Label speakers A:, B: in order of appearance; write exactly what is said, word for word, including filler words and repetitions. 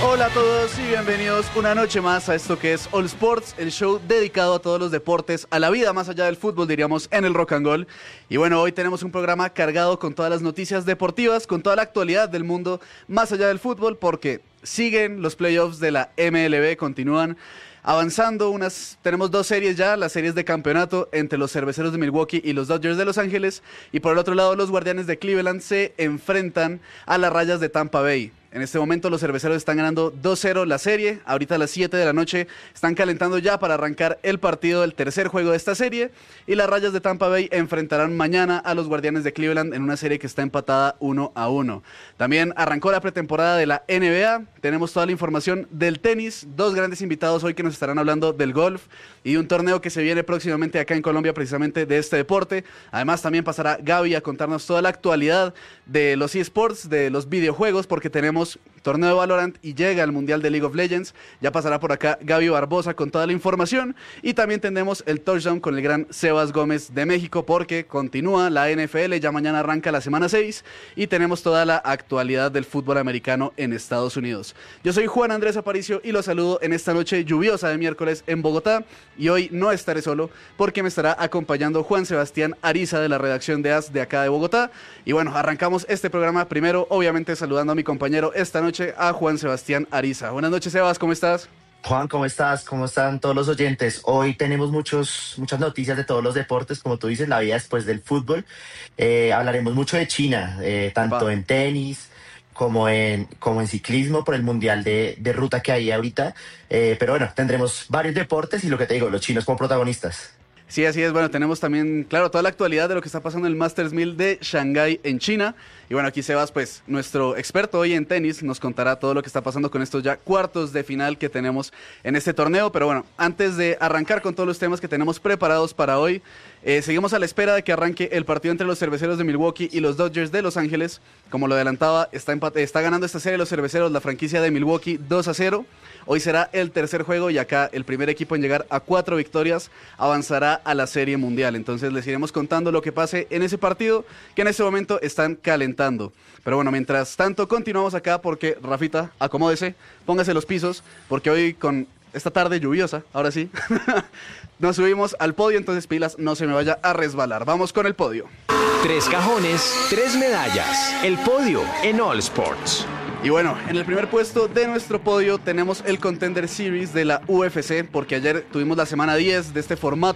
A: Hola a todos y bienvenidos una noche más a esto que es All Sports, el show dedicado a todos los deportes, a la vida más allá del fútbol, diríamos, en el rock and roll. Y bueno, hoy tenemos un programa cargado con todas las noticias deportivas, con toda la actualidad del mundo más allá del fútbol, porque siguen los playoffs de la M L B, continúan avanzando. Unas, tenemos dos series ya, las series de campeonato entre los Cerveceros de Milwaukee y los Dodgers de Los Ángeles, y por el otro lado los Guardianes de Cleveland se enfrentan a las Rayas de Tampa Bay. En este momento los Cerveceros están ganando dos cero la serie. Ahorita a las siete de la noche están calentando ya para arrancar el partido del tercer juego de esta serie. Y las Rayas de Tampa Bay enfrentarán mañana a los Guardianes de Cleveland en una serie que está empatada uno a uno. También arrancó la pretemporada de la N B A. Tenemos toda la información del tenis. Dos grandes invitados hoy que nos estarán hablando del golf y de un torneo que se viene próximamente acá en Colombia precisamente de este deporte. Además también pasará Gaby a contarnos toda la actualidad de los eSports, de los videojuegos, porque tenemos torneo de Valorant y llega el Mundial de League of Legends. Ya pasará por acá Gaby Barbosa con toda la información, y también tendremos el touchdown con el gran Sebas Gómez de México, porque continúa la N F L, ya mañana arranca la semana seis y tenemos toda la actualidad del fútbol americano en Estados Unidos. Yo soy Juan Andrés Aparicio y los saludo en esta noche lluviosa de miércoles en Bogotá, y hoy no estaré solo porque me estará acompañando Juan Sebastián Ariza de la redacción de A S de acá de Bogotá. Y bueno, arrancamos este programa primero obviamente saludando a mi compañero esta noche, a Juan Sebastián Ariza. Buenas noches, Sebas, ¿cómo estás?
B: Juan, ¿cómo estás? ¿Cómo están todos los oyentes? Hoy tenemos muchos, muchas noticias de todos los deportes, como tú dices, la vida después del fútbol. Eh, hablaremos mucho de China, eh, tanto
A: Va.
B: en tenis como en, como en ciclismo por el mundial de, de ruta que hay ahorita. Eh, pero bueno, tendremos varios deportes y lo que te digo, los chinos como protagonistas.
A: Sí, así es. Bueno, tenemos también, claro, toda la actualidad de lo que está pasando en el Masters mil de Shanghái en China. Y bueno, aquí Sebas, pues, nuestro experto hoy en tenis, nos contará todo lo que está pasando con estos ya cuartos de final que tenemos en este torneo. Pero bueno, antes de arrancar con todos los temas que tenemos preparados para hoy, eh, seguimos a la espera de que arranque el partido entre los Cerveceros de Milwaukee y los Dodgers de Los Ángeles. Como lo adelantaba, está, empate, está ganando esta serie los Cerveceros, la franquicia de Milwaukee, dos a cero. Hoy será el tercer juego y acá el primer equipo en llegar a cuatro victorias avanzará a la Serie Mundial. Entonces les iremos contando lo que pase en ese partido, que en este momento están calentando. Pero bueno, mientras tanto continuamos acá porque, Rafita, acomódese, póngase los pisos, porque hoy con esta tarde lluviosa, ahora sí, nos subimos al podio, entonces pilas, no se me vaya a resbalar. Vamos con el podio.
C: Tres cajones, tres medallas. El podio en All Sports.
A: Y bueno, en el primer puesto de nuestro podio tenemos el Contender Series de la U F C, porque ayer tuvimos la semana diez de este formato